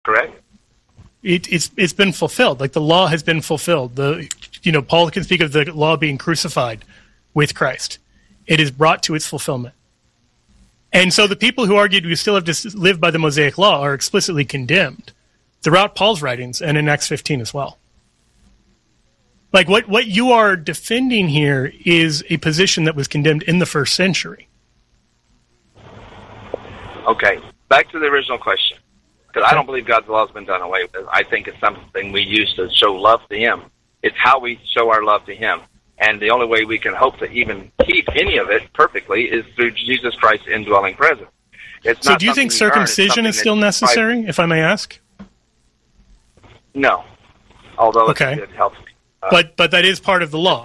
correct? It's been fulfilled. Like the law has been fulfilled. Paul can speak of the law being crucified with Christ. It is brought to its fulfillment. And so the people who argued we still have to live by the Mosaic law are explicitly condemned throughout Paul's writings and in Acts 15 as well. Like what you are defending here is a position that was condemned in the first century. Okay, back to the original question. Because I don't believe God's law has been done away with. I think it's something we use to show love to Him. It's how we show our love to Him. And the only way we can hope to even keep any of it perfectly is through Jesus Christ's indwelling presence. So do you think circumcision is still necessary, if I may ask? No, although it helps. But that is part of the law.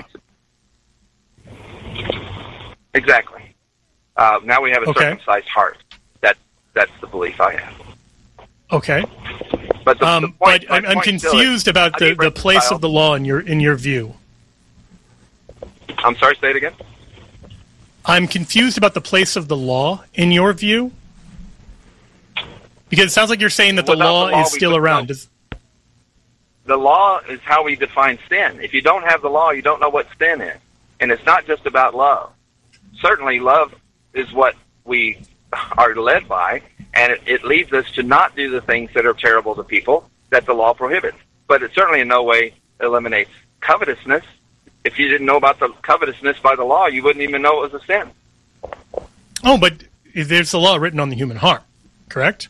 Exactly. Now we have a circumcised heart. That's the belief I have. Okay. But I'm confused about the place of the law in your view. I'm sorry, say it again? I'm confused about the place of the law in your view. Because it sounds like you're saying that the law is still around. The law is how we define sin. If you don't have the law, you don't know what sin is. And it's not just about love. Certainly, love is what we are led by, and it leads us to not do the things that are terrible to people that the law prohibits. But it certainly in no way eliminates covetousness. If you didn't know about the covetousness by the law, you wouldn't even know it was a sin. Oh, but there's the law written on the human heart, correct?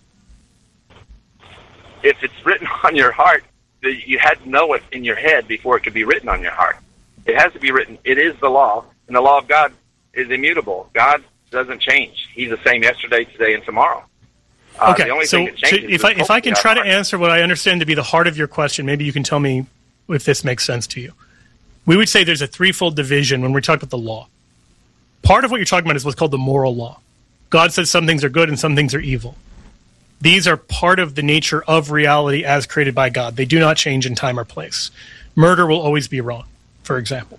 If it's written on your heart, you had to know it in your head before it could be written on your heart. It has to be written. It is the law, and the law of God is immutable. God doesn't change. He's the same yesterday, today, and tomorrow. Okay, the only so thing that changes if I can try to answer what I understand to be the heart of your question, maybe you can tell me if this makes sense to you. We would say there's a threefold division when we talk about the law. Part of what you're talking about is what's called the moral law. God says some things are good and some things are evil. These are part of the nature of reality as created by God. They do not change in time or place. Murder will always be wrong, for example.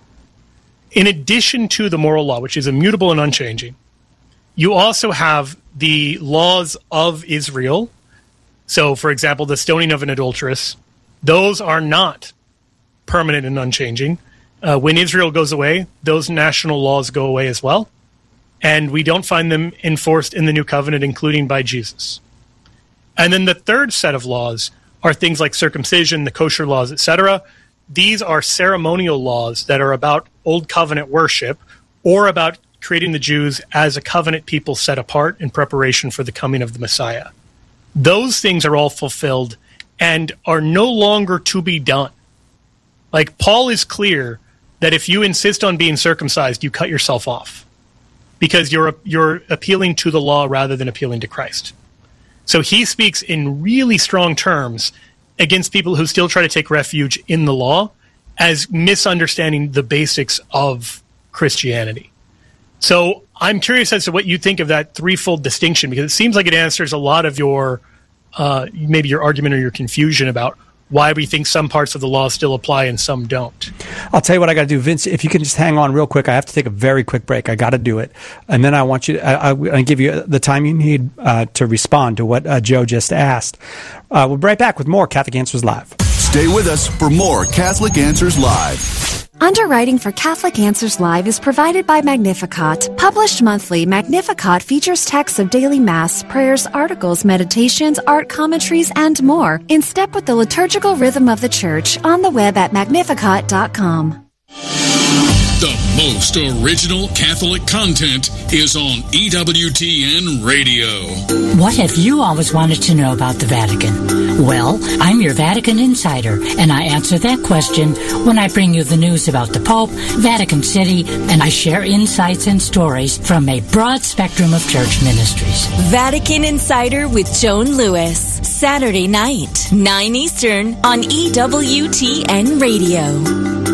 In addition to the moral law, which is immutable and unchanging, you also have the laws of Israel. So, for example, the stoning of an adulteress. Those are not permanent and unchanging. When Israel goes away, those national laws go away as well. And we don't find them enforced in the New Covenant, including by Jesus. And then the third set of laws are things like circumcision, the kosher laws, etc. These are ceremonial laws that are about Old Covenant worship or about creating the Jews as a covenant people set apart in preparation for the coming of the Messiah. Those things are all fulfilled and are no longer to be done. Like, Paul is clear that if you insist on being circumcised, you cut yourself off because you're appealing to the law rather than appealing to Christ. So he speaks in really strong terms against people who still try to take refuge in the law as misunderstanding the basics of Christianity. So I'm curious as to what you think of that threefold distinction, because it seems like it answers a lot of your maybe your argument or your confusion about why we think some parts of the law still apply and some don't. I'll tell you what I got to do. Vince, if you can just hang on real quick. I have to take a very quick break. I got to do it. And then I want you to, I'll give you the time you need to respond to what Joe just asked. We'll be right back with more Catholic Answers Live. Stay with us for more Catholic Answers Live. Underwriting for Catholic Answers Live is provided by Magnificat. Published monthly, Magnificat features texts of daily Mass, prayers, articles, meditations, art commentaries, and more, in step with the liturgical rhythm of the Church, on the web at magnificat.com. The most original Catholic content is on EWTN Radio. What have you always wanted to know about the Vatican? Well, I'm your Vatican insider, and I answer that question when I bring you the news about the Pope, Vatican City, and I share insights and stories from a broad spectrum of church ministries. Vatican Insider with Joan Lewis. Saturday night, 9 Eastern on EWTN Radio.